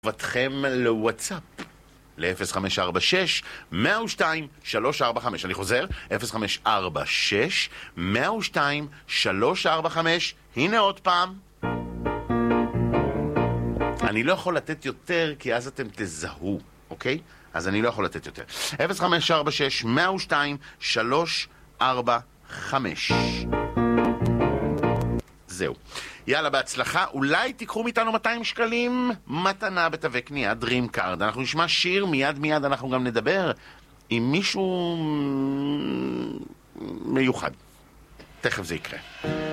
תגובתכם לוואטסאפ ל-0546-102-345. אני חוזר, 0546-102-345. הנה עוד פעם. אני לא יכול לתת יותר כי אז אתם תזהו, אוקיי? אז אני לא יכול לתת יותר. 0546-102-345. זהו. יאללה, בהצלחה. אולי תיקחו מאיתנו 200 שקלים מתנה בתווי קנייה דרים קארד. אנחנו נשמע שיר, מיד אנחנו גם נדבר עם מישהו מיוחד. תכף זה יקרה.